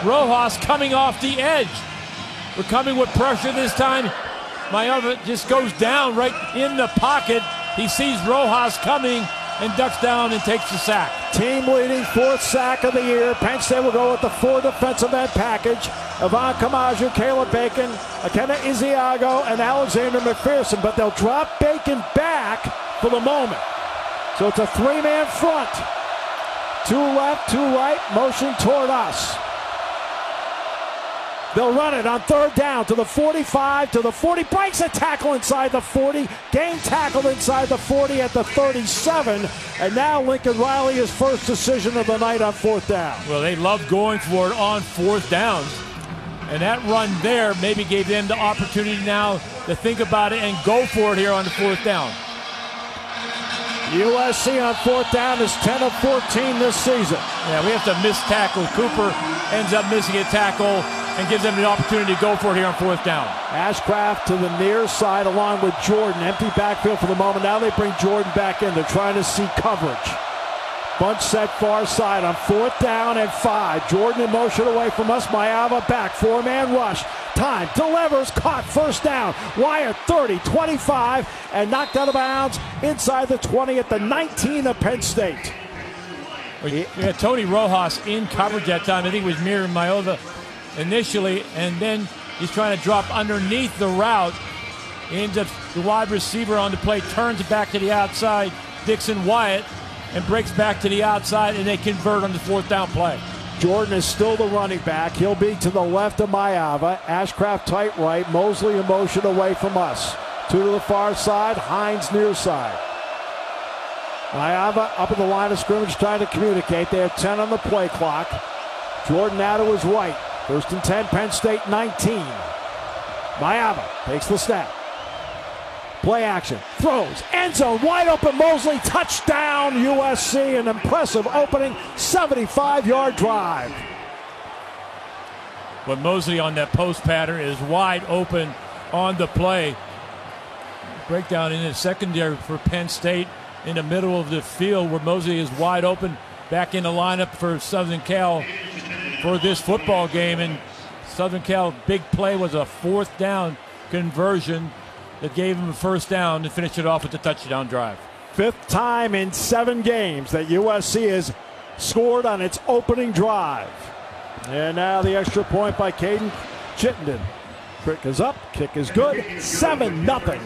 Rojas coming off the edge. We're coming with pressure this time. Maeva just goes down right in the pocket. He sees Rojas coming and ducks down and takes the sack. Team leading 4th sack of the year. Penn State will go with the 4 defensive end package. Ivan Kamaju, Caleb Bacon, Akena Isiago, and Alexander McPherson. But they'll drop Bacon back for the moment. So it's a 3-man front. 2 left, 2 right, motion toward us. They'll run it on 3rd down to the 45, to the 40. Breaks a tackle inside the 40. Game tackled inside the 40 at the 37. And now Lincoln Riley, his first decision of the night on 4th down. Well, they love going for it on 4th downs. And that run there maybe gave them the opportunity now to think about it and go for it here on the 4th down. USC on 4th down is 10 of 14 this season. Yeah, we have to miss tackle. Cooper ends up missing a tackle and gives them the opportunity to go for it here on 4th down. Ashcraft to the near side along with Jordan. Empty backfield for the moment. Now they bring Jordan back in. They're trying to see coverage. Bunch set far side on 4th down and 5. Jordan in motion away from us. Maeva back. 4-man rush. Time. Delivers. Caught. 1st down. Wyatt 30, 25, and knocked out of bounds inside the 20 at the 19 of Penn State. We had Tony Rojas in coverage that time. I think it was Mir Maeva initially, and then he's trying to drop underneath the route. He ends up the wide receiver on the play, turns it back to the outside, Dixon Wyatt, and breaks back to the outside, and they convert on the 4th down play. Jordan is still the running back. He'll be to the left of Maeva. Ashcraft tight right. Mosley in motion away from us. 2 to the far side. Hines near side. Maeva up at the line of scrimmage trying to communicate. They have 10 on the play clock. Jordan now to his right. 1st and 10, Penn State 19. Maeva takes the snap. Play action. Throws. End zone. Wide open. Mosley. Touchdown USC. An impressive opening 75-yard drive. But Mosley on that post pattern is wide open on the play. Breakdown in the secondary for Penn State in the middle of the field where Mosley is wide open. Back in the lineup for Southern Cal for this football game. And Southern Cal big play was a 4th down conversion that gave him a 1st down to finish it off with the touchdown drive. 5th time in 7 games that USC has scored on its opening drive. And now the extra point by Caden Chittenden. Kick is up, kick is good. 7-0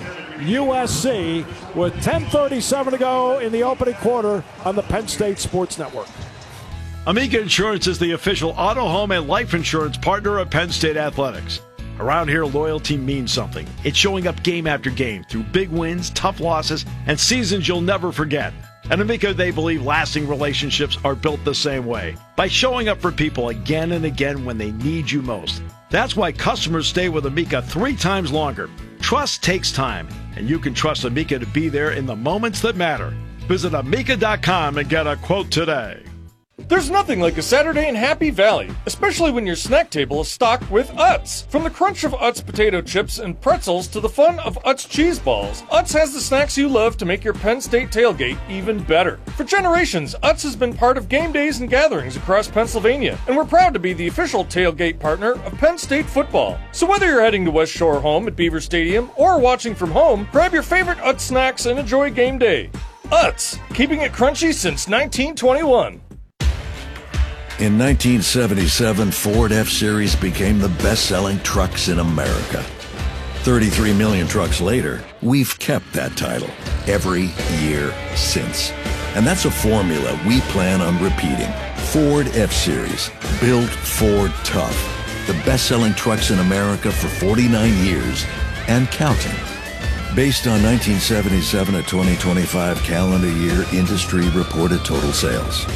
USC with 10:37 to go in the opening quarter on the Penn State Sports Network. Amica Insurance is the official auto, home, and life insurance partner of Penn State Athletics. Around here, loyalty means something. It's showing up game after game through big wins, tough losses, and seasons you'll never forget. At Amica, they believe lasting relationships are built the same way, by showing up for people again and again when they need you most. That's why customers stay with Amica 3 times longer. Trust takes time, and you can trust Amica to be there in the moments that matter. Visit Amica.com and get a quote today. There's nothing like a Saturday in Happy Valley, especially when your snack table is stocked with Utz. From the crunch of Utz potato chips and pretzels to the fun of Utz cheese balls, Utz has the snacks you love to make your Penn State tailgate even better. For generations, Utz has been part of game days and gatherings across Pennsylvania, and we're proud to be the official tailgate partner of Penn State football. So whether you're heading to West Shore Home at Beaver Stadium or watching from home, grab your favorite Utz snacks and enjoy game day. Utz, keeping it crunchy since 1921. In 1977, Ford F-Series became the best-selling trucks in America. 33 million trucks later, we've kept that title every year since. And that's a formula we plan on repeating. Ford F-Series, built Ford tough. The best-selling trucks in America for 49 years and counting. Based on 1977 to 2025 calendar year industry reported total sales.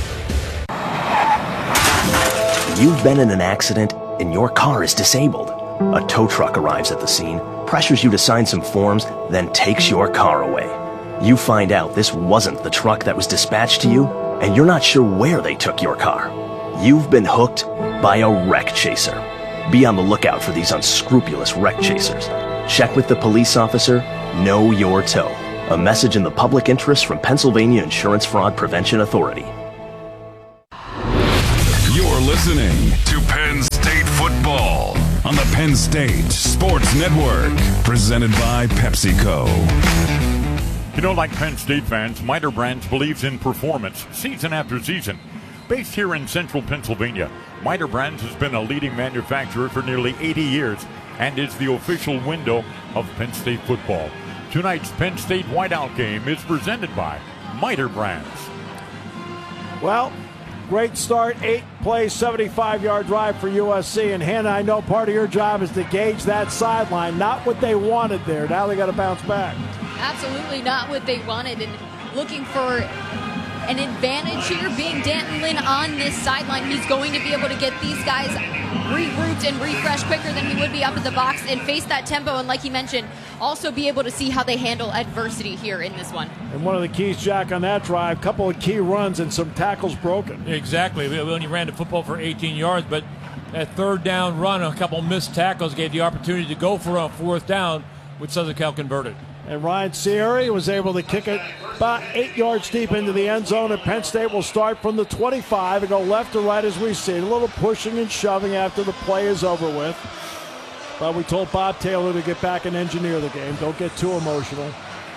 You've been in an accident and your car is disabled. A tow truck arrives at the scene, pressures you to sign some forms, then takes your car away. You find out this wasn't the truck that was dispatched to you, and you're not sure where they took your car. You've been hooked by a wreck chaser. Be on the lookout for these unscrupulous wreck chasers. Check with the police officer. Know your tow. A message in the public interest from Pennsylvania Insurance Fraud Prevention Authority. You're listening to Penn Penn State Sports Network, presented by PepsiCo. You know, like Penn State fans, Miter Brands believes in performance season after season. Based here in central Pennsylvania, Miter Brands has been a leading manufacturer for nearly 80 years and is the official window of Penn State football. Tonight's Penn State Whiteout game is presented by Miter Brands. Well, great start, 8-play, 75-yard drive for USC. And Hannah, I know part of your job is to gauge that sideline. Not what they wanted there. Now they got to bounce back. Absolutely not what they wanted. And looking for an advantage here, being Danton Lynn on this sideline, he's going to be able to get these guys regrouped and refreshed quicker than he would be up in the box and face that tempo. And like he mentioned, also be able to see how they handle adversity here in this one. And one of the keys, Jack, on that drive, a couple of key runs and some tackles broken. Exactly. We only ran the football for 18 yards, but that third down run, a couple missed tackles gave the opportunity to go for a fourth down, which Southern Cal converted. And Ryan Sierra was able to kick it about 8 yards deep into the end zone. And Penn State will start from the 25 and go left to right as we see. A little pushing and shoving after the play is over with. But we told Bob Taylor to get back and engineer the game. Don't get too emotional.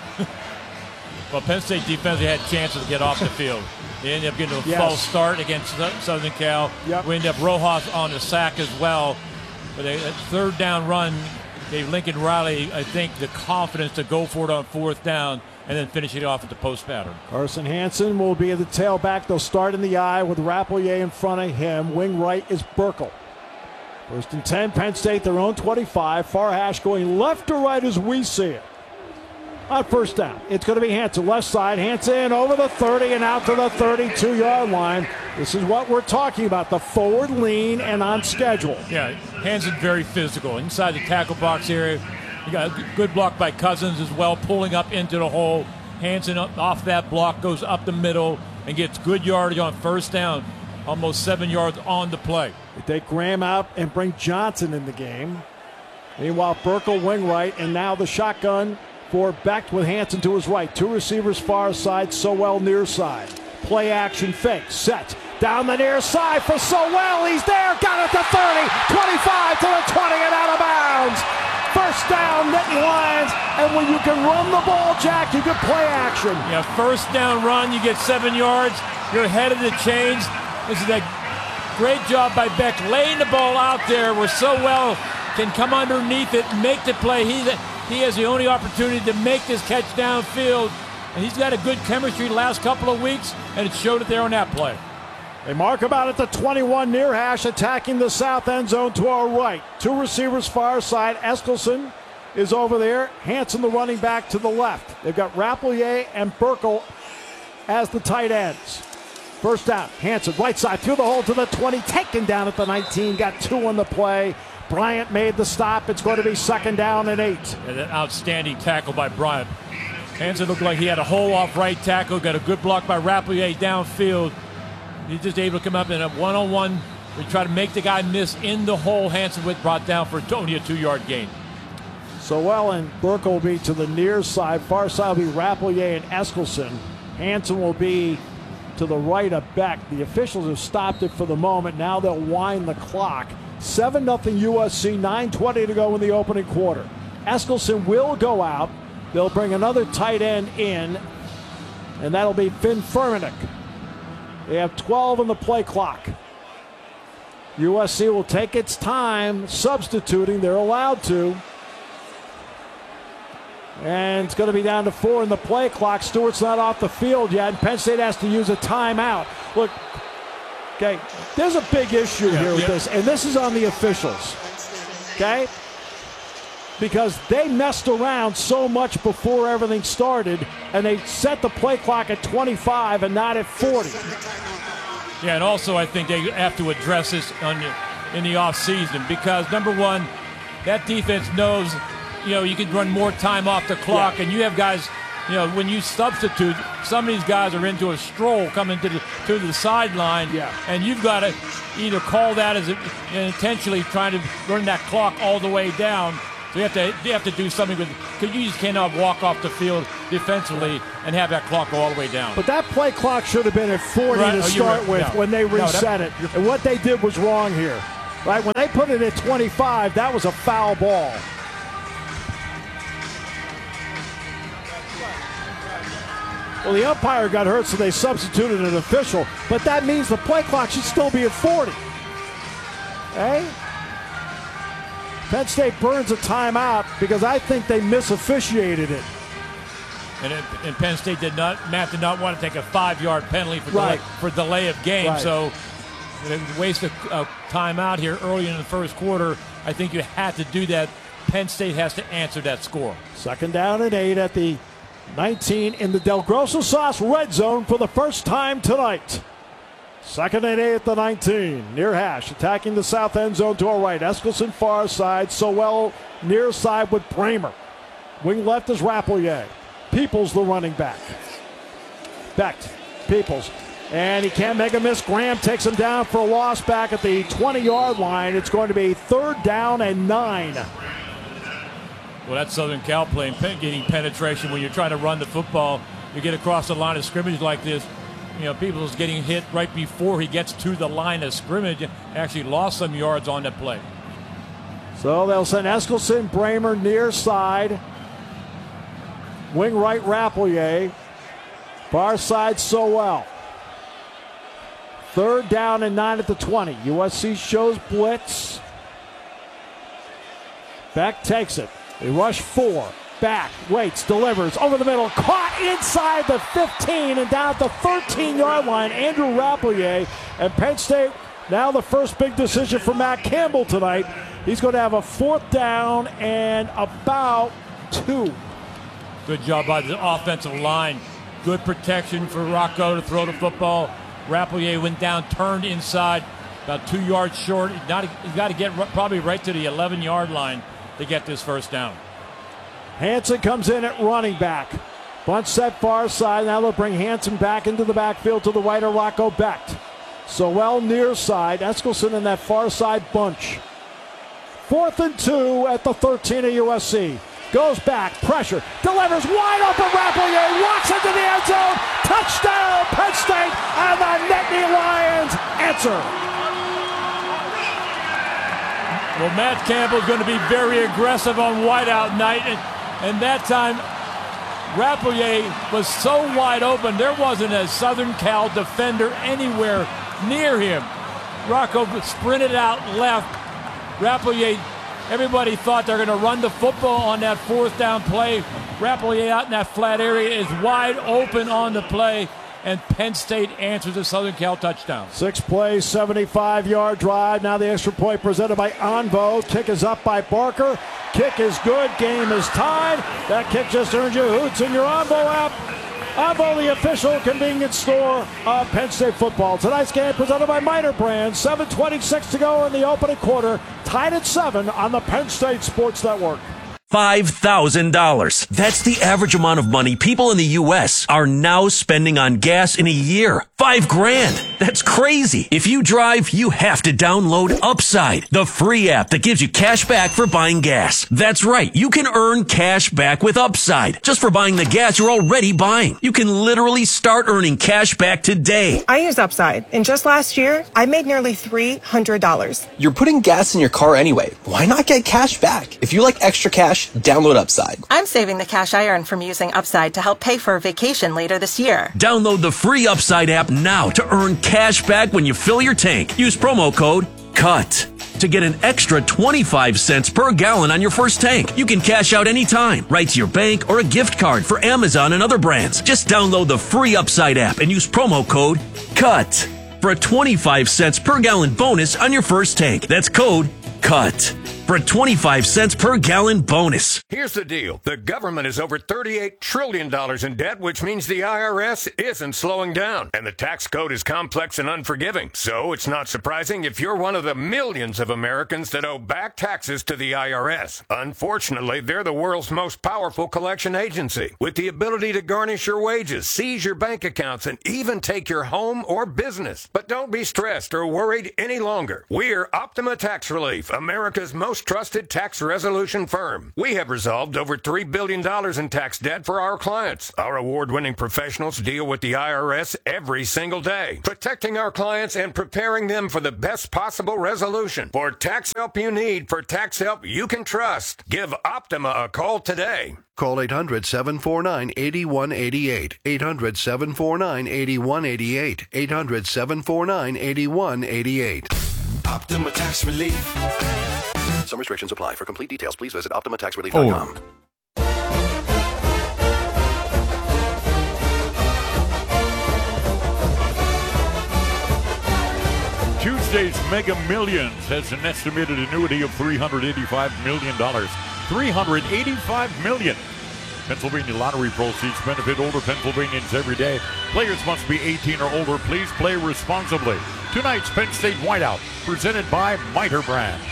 Well, Penn State defensively had chances to get off the field. They ended up getting a false start against Southern Cal. Yep. We ended up Rojas on the sack as well. But a third down run gave Lincoln Riley, I think, the confidence to go for it on fourth down and then finish it off at the post pattern. Carson Hansen will be at the tailback. They'll start in the I with Rappleyea in front of him. Wing right is Burkle. First and 10, Penn State, their own 25. Farhash going left to right as we see it. On first down, it's going to be Hansen, left side. Hansen over the 30 and out to the 32-yard line. This is what we're talking about, the forward lean and on schedule. Yeah, Hansen very physical. Inside the tackle box area, you got a good block by Cousins as well, pulling up into the hole. Hansen off that block goes up the middle and gets good yardage on first down, almost 7 yards on the play. They take Graham out and bring Johnson in the game. Meanwhile, Burkle wing right, and now the shotgun for Beck with Hansen to his right. Two receivers far side, Sowell near side. Play action fake, set. Down the near side for Sowell. He's there, got it to 30, 25 to the 20 and out of bounds. First down, Nittany Lions. And when you can run the ball, Jack, you can play action. Yeah, first down run, you get 7 yards. You're ahead of the chains. This is a great job by Beck laying the ball out there where Sowell can come underneath it and make the play. He has the only opportunity to make this catch downfield, and he's got a good chemistry the last couple of weeks, and it showed it there on that play. They mark about at the 21 near hash, attacking the south end zone to our right. Two receivers far side. Eskelson is over there. Hansen, the running back, to the left. They've got Rappleyea and Burkle as the tight ends. First down, Hansen, right side, through the hole to the 20, taken down at the 19, got 2 on the play. Bryant made the stop. It's going to be second down and 8. And an outstanding tackle by Bryant. Hansen looked like he had a hole off right tackle, got a good block by Rappleyea downfield. He's just able to come up in a one-on-one to try to make the guy miss in the hole. Hansen was brought down for only a 2-yard gain. Sowell and Burke will be to the near side. Far side will be Rappleyea and Eskelson. Hansen will be to the right of Beck. The officials have stopped it for the moment. Now they'll wind the clock. 7-0 USC, 9:20 to go in the opening quarter. Eskelson will go out. They'll bring another tight end in, and that'll be Finn Furmanek. They have 12 on the play clock. USC will take its time substituting. They're allowed to. And it's going to be down to 4 in the play clock. Stewart's not off the field yet, and Penn State has to use a timeout. Look, okay, there's a big issue here with this, and this is on the officials, okay? Because they messed around so much before everything started, and they set the play clock at 25 and not at 40. Yeah, and also I think they have to address this in the offseason because, number one, that defense knows, you can run more time off the clock, and you have guys, when you substitute, some of these guys are into a stroll coming to the sideline, and you've got to either call that as intentionally trying to run that clock all the way down. So you have to do something because you just cannot walk off the field defensively and have that clock go all the way down. But that play clock should have been at 40 to start with when they reset it. And what they did was wrong here. Right, when they put it at 25, that was a foul ball. Well, the umpire got hurt, so they substituted an official, but that means the play clock should still be at 40. Hey? Penn State burns a timeout because I think they misofficiated it. And Penn State Matt did not want to take a 5-yard penalty for delay of game. Right. So waste a timeout here early in the first quarter. I think you had to do that. Penn State has to answer that score. 2nd down and 8 at the 19 in the Del Grosso Sauce red zone for the first time tonight. 2nd and 8 at the 19. Near hash, attacking the south end zone to our right. Eskelson far side. Sowell near side with Bramer. Wing left is Rappleyea. Peoples the running back. Becht, Peoples. And he can't make a miss. Graham takes him down for a loss back at the 20-yard line. It's going to be 3rd down and 9. Well, that's Southern Cal playing, getting penetration. When you're trying to run the football, you get across the line of scrimmage like this. You know, Peoples getting hit right before he gets to the line of scrimmage. Actually lost some yards on that play. So they'll send Eskelson, Bramer near side. Wing right, Rappleyea. Far side, Sowell. 3rd down and 9 at the 20. USC shows blitz. Becht takes it. They rush 4. Back, waits, delivers, over the middle, caught inside the 15 and down at the 13-yard line. Andrew Rappleyea, and Penn State, now the first big decision for Matt Campbell tonight. He's going to have a 4th down and about 2. Good job by the offensive line. Good protection for Rocco to throw the football. Rappleyea went down, turned inside, about 2 yards short. He's got to get probably right to the 11-yard line to get this first down. Hanson comes in at running back. Bunch set far side. Now they'll bring Hanson back into the backfield to the right of Rocco Becht. Sowell near side. Eskelson in that far side bunch. 4th and 2 at the 13 of USC. Goes back, pressure, delivers wide open. Rappleyea walks into the end zone. Touchdown, Penn State, and the Nittany Lions answer. Well, Matt Campbell's going to be very aggressive on whiteout night, and that time Rappleyea was so wide open there wasn't a Southern Cal defender anywhere near him. Rocco sprinted out left. Rappleyea, everybody thought they're going to run the football on that 4th down play. Rappleyea out in that flat area is wide open on the play, and Penn State answers a Southern Cal touchdown. 6 plays, 75-yard drive. Now the extra point presented by Onvo. Kick is up by Barker. Kick is good. Game is tied. That kick just earned you hoots in your Onvo app. Onvo, the official convenience store of Penn State football. Tonight's game presented by Miter Brands. 7:26 to go in the opening quarter. Tied at 7 on the Penn State Sports Network. $5,000. That's the average amount of money people in the U.S. are now spending on gas in a year. $5,000. That's crazy. If you drive, you have to download Upside, the free app that gives you cash back for buying gas. That's right. You can earn cash back with Upside just for buying the gas you're already buying. You can literally start earning cash back today. I use Upside, and just last year, I made nearly $300. You're putting gas in your car anyway. Why not get cash back? If you like extra cash, download Upside. I'm saving the cash I earn from using Upside to help pay for a vacation later this year. Download the free Upside app now to earn cash back when you fill your tank. Use promo code CUT to get an extra 25 cents per gallon on your first tank. You can cash out anytime, right to your bank or a gift card for Amazon and other brands. Just download the free Upside app and use promo code CUT for a 25 cents per gallon bonus on your first tank. That's code CUT for a 25 cents per gallon bonus. Here's the deal. The government is over $38 trillion in debt, which means the IRS isn't slowing down. And the tax code is complex and unforgiving. So it's not surprising if you're one of the millions of Americans that owe back taxes to the IRS. Unfortunately, they're the world's most powerful collection agency, with the ability to garnish your wages, seize your bank accounts, and even take your home or business. But don't be stressed or worried any longer. We're Optima Tax Relief, America's most most trusted tax resolution firm. We have resolved over $3 billion in tax debt for our clients. Our award-winning professionals deal with the IRS every single day, protecting our clients and preparing them for the best possible resolution. For tax help you need, for tax help you can trust, give Optima a call today. Call 800-749-8188. 800-749-8188. 800-749-8188. Optima Tax Relief. Some restrictions apply. For complete details, please visit OptimaTaxRelief.com. Tuesday's Mega Millions has an estimated annuity of $385 million. $385 million. Pennsylvania lottery proceeds benefit older Pennsylvanians every day. Players must be 18 or older. Please play responsibly. Tonight's Penn State Whiteout, presented by Miter Brands.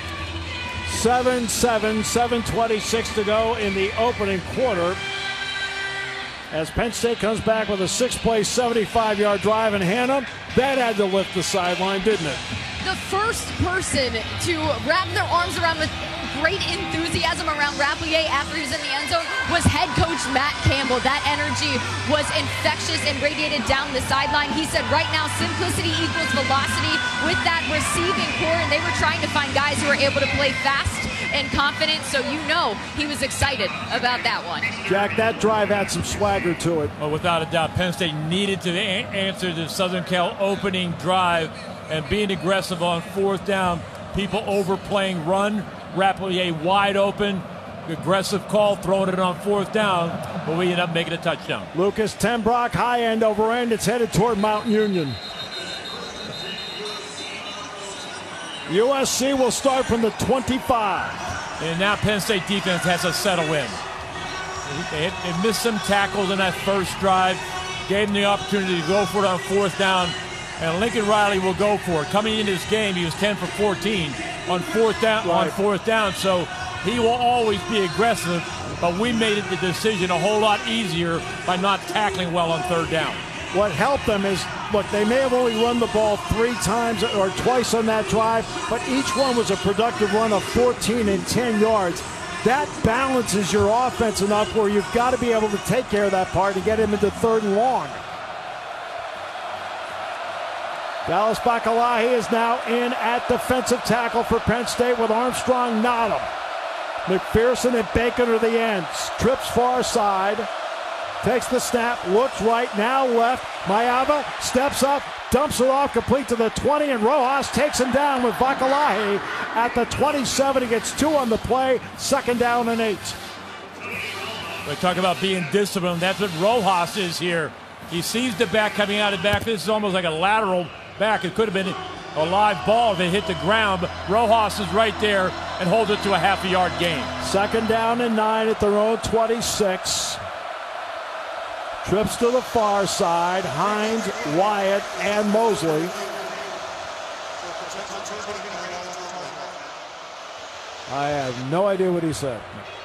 7-7, 7:26 to go in the opening quarter. As Penn State comes back with a 6-play, 75-yard drive, and Hannah, that had to lift the sideline, didn't it? The first person to wrap their arms around with great enthusiasm around Rapplier after he was in the end zone was head coach Matt Campbell. That energy was infectious and radiated down the sideline. He said right now simplicity equals velocity with that receiving core, and they were trying to find guys who were able to play fast and confident, so you know he was excited about that one. Jack, that drive had some swagger to it. Well, without a doubt, Penn State needed to answer the Southern Cal opening drive and being aggressive on fourth down. People overplaying run. Rapplier wide open, aggressive call, throwing it on fourth down, but we end up making a touchdown. Lucas Tenbrock, high end over end. It's headed toward Mount Union. USC will start from the 25. And now Penn State defense has to settle in. They missed some tackles in that first drive, gave them the opportunity to go for it on fourth down, and Lincoln Riley will go for it. Coming into this game, he was 10 for 14 on fourth down. Right. On fourth down, so he will always be aggressive. But we made the decision a whole lot easier by not tackling well on third down. What helped them is, look, they may have only run the ball 3 times or twice on that drive, but each one was a productive run of 14 and 10 yards. That balances your offense enough where you've got to be able to take care of that part and get him into third and long. Dallas Bacalahi is now in at defensive tackle for Penn State with Armstrong not him. McPherson and Bacon are the ends. Trips far side. Takes the snap, looks right, now left. Mayava steps up, dumps it off, complete to the 20, and Rojas takes him down with Bacalahi at the 27. He gets 2 on the play, 2nd down and 8. We talk about being disciplined. That's what Rojas is here. He sees the back coming out of the back. This is almost like a lateral back. It could have been a live ball if it hit the ground, but Rojas is right there and holds it to a half-a-yard gain. 2nd down and 9 at their own 26. Trips to the far side. Hines, Wyatt, and Mosley. I have no idea what he said.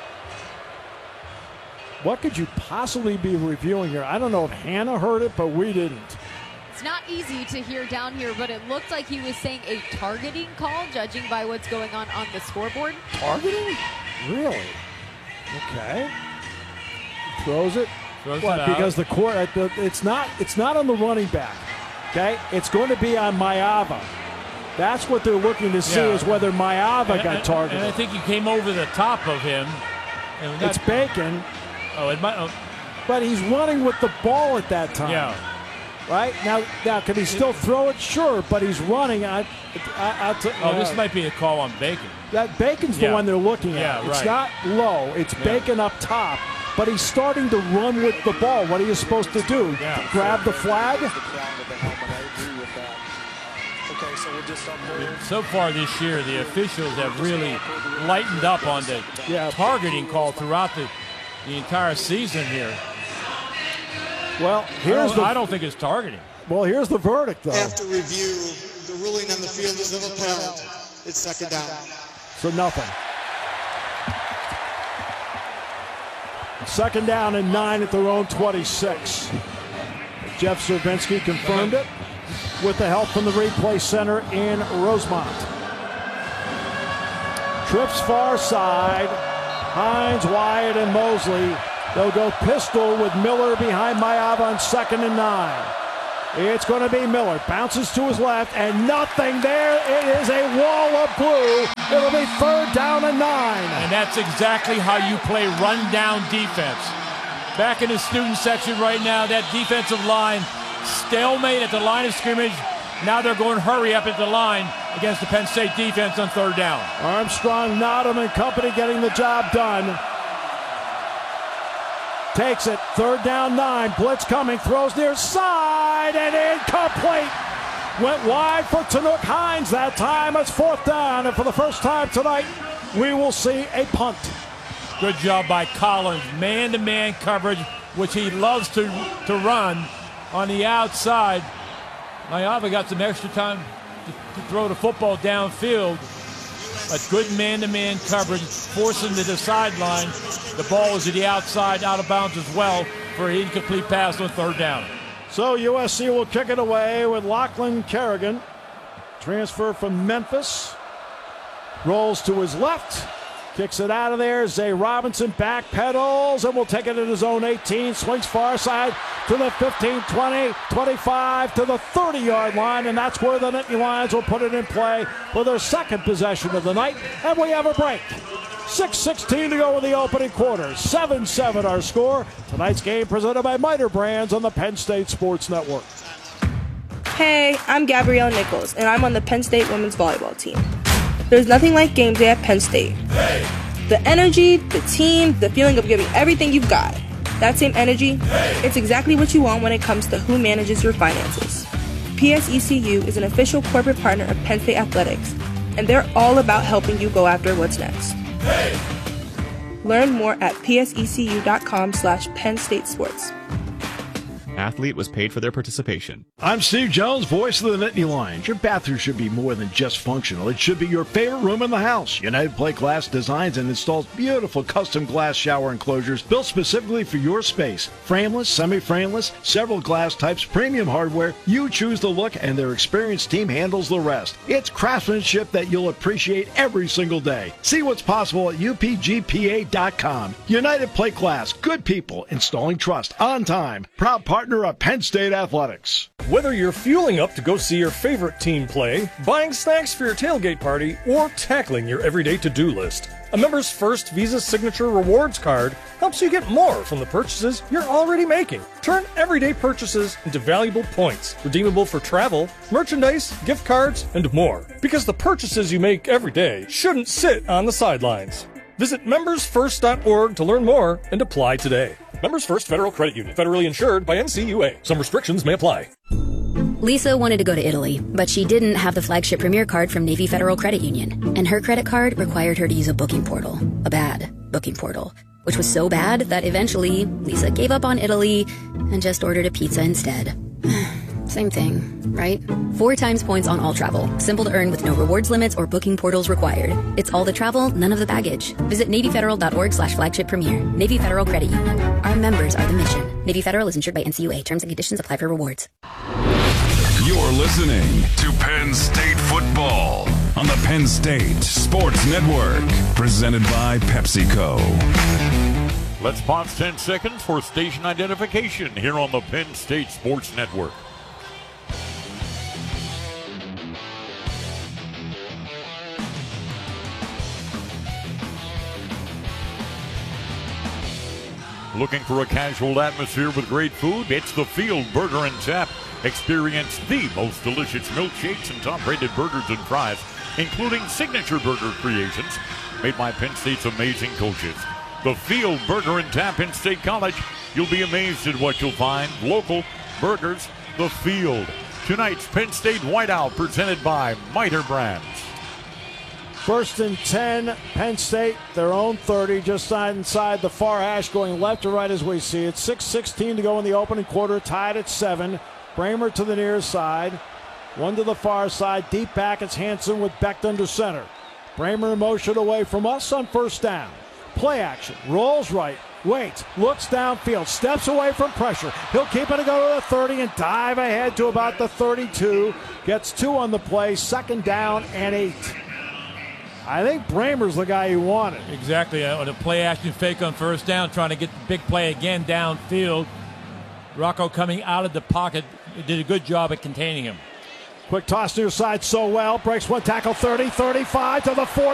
What could you possibly be reviewing here? I don't know if Hannah heard it, but we didn't. It's not easy to hear down here, but it looked like he was saying a targeting call, judging by what's going on the scoreboard. Targeting? Really? Okay. Throws it. What? Because the court, it's not on the running back. Okay, it's going to be on Mayava. That's what they're looking to see is whether Mayava got targeted. And I think he came over the top of him. And it's Bacon. Oh, it might. Oh. But he's running with the ball at that time. Yeah. Right now, can he still throw it? Sure, but he's running. This might be a call on Bacon. That Bacon's the one they're looking at. Yeah, it's right. not low. It's Bacon up top. But he's starting to run with the ball. What are you supposed to do? Yeah. Grab the flag? So far this year, the officials have really lightened up on the targeting call throughout the entire season here. Well, I don't think it's targeting. Well, here's the verdict, though. After review, the ruling on the field is upheld. It's 2nd down. So nothing. 2nd down and 9 at their own 26. Jeff Cervinsky confirmed it with the help from the replay center in Rosemont. Trips far side. Hines, Wyatt, and Mosley. They'll go pistol with Miller behind Mayava on 2nd and 9. It's going to be Miller. Bounces to his left, and nothing there. It is a wall of blue. It'll be 3rd down and 9. And that's exactly how you play run-down defense. Back in the student section right now, that defensive line, stalemate at the line of scrimmage. Now they're going hurry up at the line against the Penn State defense on 3rd down. Armstrong, Nottom, and company getting the job done. Takes it, 3rd down 9, blitz coming, throws near side, and incomplete. Went wide for Tanook Hines that time. It's 4th down, and for the first time tonight, we will see a punt. Good job by Collins, man-to-man coverage, which he loves to run on the outside. Mayava got some extra time to throw the football downfield. A good man-to-man coverage, forcing to the sideline. The ball is to the outside, out of bounds as well for an incomplete pass on 3rd down. So USC will kick it away with Lachlan Kerrigan. Transfer from Memphis. Rolls to his left. Kicks it out of there. Zay Robinson back pedals and will take it at his own 18. Swings far side to the 15, 20, 25 to the 30-yard line. And that's where the Nittany Lions will put it in play for their 2nd possession of the night. And we have a break. 6:16 to go in the opening quarter. 7-7 our score. Tonight's game presented by Miter Brands on the Penn State Sports Network. Hey, I'm Gabrielle Nichols, and I'm on the Penn State women's volleyball team. There's nothing like game day at Penn State. Hey. The energy, the team, the feeling of giving everything you've got. That same energy, it's exactly what you want when it comes to who manages your finances. PSECU is an official corporate partner of Penn State Athletics, and they're all about helping you go after what's next. Hey. Learn more at psecu.com/Penn State Sports. Athlete was paid for their participation. I'm Steve Jones, voice of the Nittany Lions. Your bathroom should be more than just functional. It should be your favorite room in the house. United Plate Glass designs and installs beautiful custom glass shower enclosures built specifically for your space. Frameless, semi-frameless, several glass types, premium hardware. You choose the look and their experienced team handles the rest. It's craftsmanship that you'll appreciate every single day. See what's possible at upgpa.com. United Plate Glass, good people, installing trust, on time. Proud partner of Penn State Athletics. Whether you're fueling up to go see your favorite team play, buying snacks for your tailgate party, or tackling your everyday to-do list, a Members First Visa Signature Rewards card helps you get more from the purchases you're already making. Turn everyday purchases into valuable points, redeemable for travel, merchandise, gift cards, and more. Because the purchases you make every day shouldn't sit on the sidelines. Visit membersfirst.org to learn more and apply today. Members First Federal Credit Union. Federally insured by NCUA. Some restrictions may apply. Lisa wanted to go to Italy, but she didn't have the flagship Premier card from Navy Federal Credit Union. And her credit card required her to use a booking portal. A bad booking portal. Which was so bad that eventually Lisa gave up on Italy and just ordered a pizza instead. Same thing, right? 4 times points on all travel. Simple to earn with no rewards limits or booking portals required. It's all the travel, none of the baggage. Visit NavyFederal.org/flagship premier. Navy Federal Credit Union. Our members are the mission. Navy Federal is insured by NCUA. Terms and conditions apply for rewards. You're listening to Penn State football on the Penn State Sports Network. Presented by PepsiCo. Let's pause 10 seconds for station identification here on the Penn State Sports Network. Looking for a casual atmosphere with great food? It's the Field Burger and Tap. Experience the most delicious milkshakes and top-rated burgers and fries, including signature burger creations made by Penn State's amazing coaches. The Field Burger and Tap in State College. You'll be amazed at what you'll find. Local burgers, the Field. Tonight's Penn State Whiteout presented by Miter Brands. 1st and 10, Penn State, their own 30, just inside the far hash, going left to right as we see it. 6:16 to go in the opening quarter, tied at 7. Bramer to the near side, one to the far side, deep back, it's Hanson with Becht under center. Bramer in motion away from us on 1st down. Play action, rolls right, waits, looks downfield, steps away from pressure. He'll keep it and go to the 30 and dive ahead to about the 32. Gets 2 on the play, 2nd down and 8. I think Bramer's the guy he wanted. Exactly. On a play action fake on first down, trying to get the big play again downfield. Rocco coming out of the pocket did a good job at containing him. Quick toss near side so well. Breaks one tackle, 30, 35 to the 40.